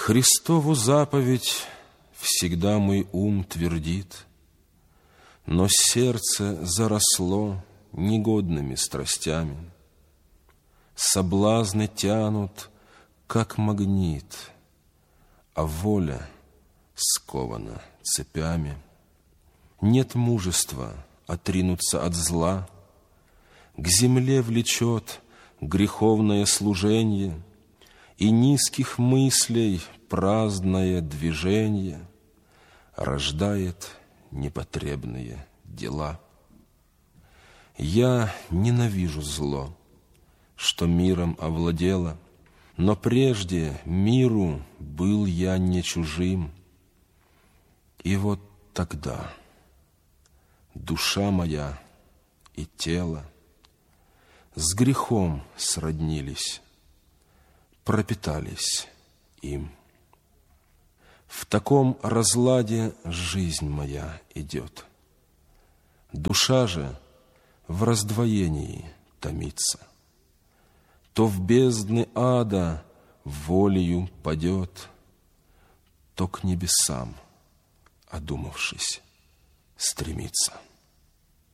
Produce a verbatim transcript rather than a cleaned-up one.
Христову заповедь всегда мой ум твердит, но сердце заросло негодными страстями. Соблазны тянут, как магнит, а воля скована цепями. Нет мужества отринуться от зла, к земле влечет греховное служение, и низких мыслей праздное движение рождает непотребные дела. Я ненавижу зло, что миром овладело, но прежде миру был я не чужим. И вот тогда душа моя и тело с грехом сроднились, пропитались им. В таком разладе жизнь моя идет. Душа же в раздвоении томится. То в бездны ада волею падет, то к небесам, одумавшись, стремится.